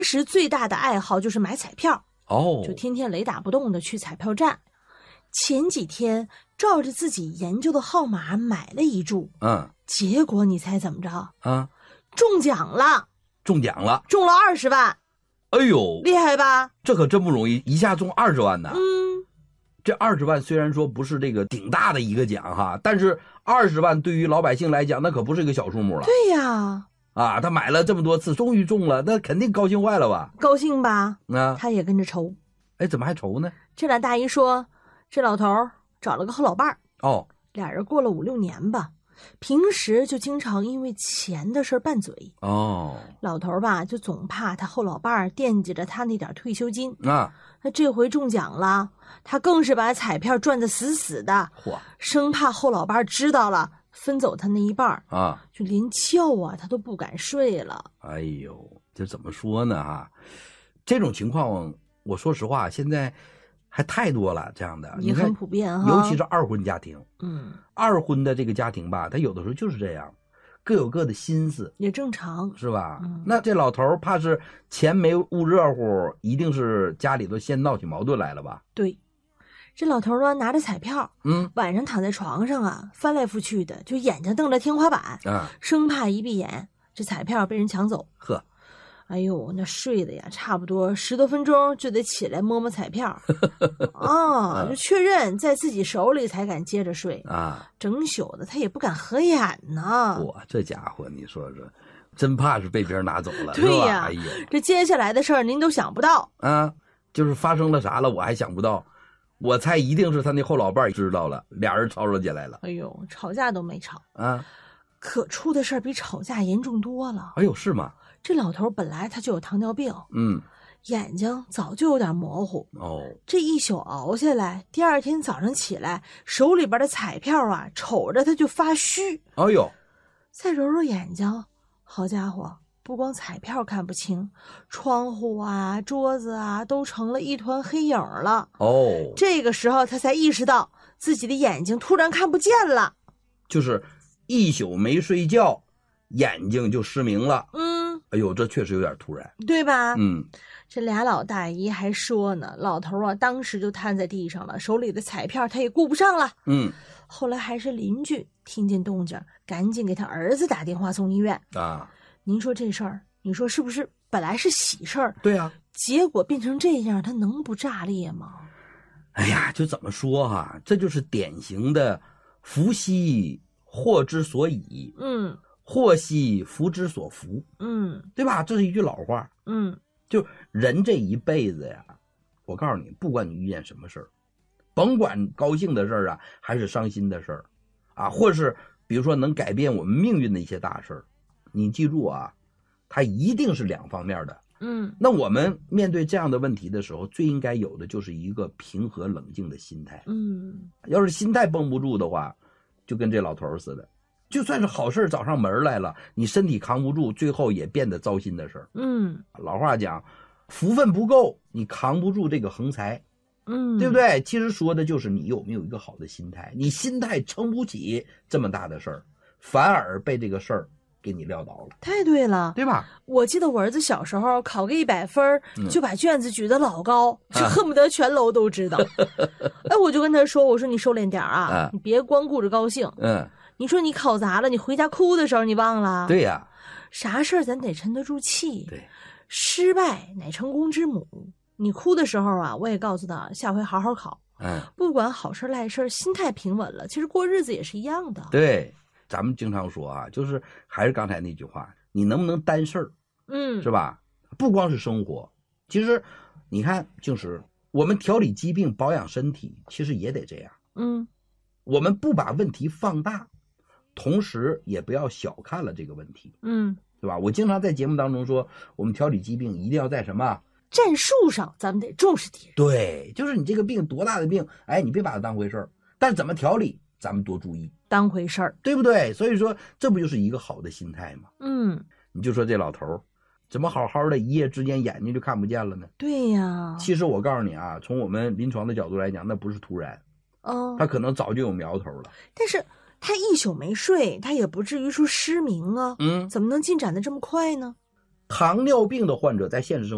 时最大的爱好就是买彩票，就天天雷打不动的去彩票站。前几天照着自己研究的号码买了一注，结果你猜怎么着？中奖了！ 中奖了， 中了20万！ 哎呦， 厉害吧？ 这可真不容易，一下中20万呢。这20万虽然说不是这个顶大的一个奖哈，但是20万对于老百姓来讲，那可不是一个小数目了。 对呀。 他买了这么多次，终于中了，那肯定高兴坏了吧？ 高兴吧？ 他也跟着愁。 哎，怎么还愁呢？ 这俩大姨说，这老头找了个后老伴儿，俩人过了5、6年吧，平时就经常因为钱的事拌嘴。老头吧就总怕他后老伴儿惦记着他那点退休金那这回中奖了，他更是把彩票赚得死死的，生怕后老伴儿知道了分走他那一半就连觉他都不敢睡了。 哎呦，这怎么说呢这种情况我说实话现在还太多了，这样的也很普遍尤其是二婚家庭。二婚的这个家庭吧，他有的时候就是这样，各有各的心思， 也正常， 是吧？那这老头怕是钱没捂热乎，一定是家里头先闹起矛盾来了吧？ 对，这老头拿着彩票，晚上躺在床上翻来覆去的，就眼睛瞪着天花板生怕一闭眼这彩票被人抢走。哎呦，那睡的呀，差不多10多分钟就得起来摸摸彩票就确认在自己手里才敢接着睡整宿的他也不敢合眼呢。 这家伙你说说，真怕是被别人拿走了。 对呀， 哎呦， 这接下来的事儿您都想不到就是发生了啥了我还想不到，我猜一定是他那后老伴知道了，俩人吵起来了。 哎呦，吵架都没吵可出的事儿比吵架严重多了。 哎呦，是吗？ 这老头本来他就有糖尿病，眼睛早就有点模糊这一宿熬下来，第二天早上起来，手里边的彩票瞅着他就发虚。 哎呦， 再揉揉眼睛，好家伙，不光彩票看不清，窗户桌子都成了一团黑影了。这个时候他才意识到自己的眼睛突然看不见了， 就是一宿没睡觉，眼睛就失明了。哎呦，这确实有点突然， 对吧？这俩老大姨还说呢，老头当时就瘫在地上了，手里的彩票他也顾不上了。后来还是邻居听见动静，赶紧给他儿子打电话送医院您说这事儿，你说是不是本来是喜事儿？ 对啊， 结果变成这样，他能不炸裂吗？ 哎呀，就怎么说这就是典型的福兮祸之所倚，祸兮福之所伏，对吧？这是一句老话。就人这一辈子呀，我告诉你，不管你遇见什么事儿，甭管高兴的事儿还是伤心的事儿或是比如说能改变我们命运的一些大事儿，你记住它一定是两方面的。那我们面对这样的问题的时候，最应该有的就是一个平和冷静的心态。要是心态绷不住的话，就跟这老头似的，就算是好事找上门来了，你身体扛不住，最后也变得糟心的事儿。老话讲，福分不够，你扛不住这个横财。对不对？其实说的就是你有没有一个好的心态，你心态撑不起这么大的事儿，反而被这个事儿给你撂倒了。 太对了， 对吧？ 我记得我儿子小时候考个100分就把卷子举得老高，就恨不得全楼都知道。我就跟他说，我说你收敛点你别光顾着高兴。你说你考砸了，你回家哭的时候你忘了？ 对呀， 啥事儿咱得沉得住气。 对， 失败乃成功之母。你哭的时候我也告诉他，下回好好考。不管好事赖事，心态平稳了，其实过日子也是一样的。 对，咱们经常说就是还是刚才那句话，你能不能担事儿？是吧？不光是生活，其实你看，就是我们调理疾病、保养身体，其实也得这样。我们不把问题放大，同时也不要小看了这个问题。对吧？我经常在节目当中说，我们调理疾病一定要在什么战术上，咱们得重视点。 对，就是你这个病多大的病，你别把它当回事儿，但是怎么调理，咱们多注意， 当回事儿， 对不对？所以说，这不就是一个好的心态吗？你就说这老头怎么好好的一夜之间眼睛就看不见了呢？ 对呀， 其实我告诉你从我们临床的角度来讲，那不是突然，他可能早就有苗头了。 但是他一宿没睡，他也不至于说失明怎么能进展的这么快呢？ 糖尿病的患者在现实生活